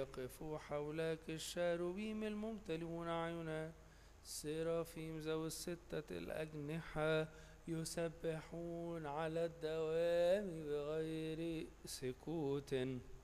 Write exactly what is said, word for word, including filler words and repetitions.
يقفوا حولك الشاروبيم الممتلئون عينا، سرافيم ذوي الستة الأجنحة يسبحون على الدوام بغير سكوت.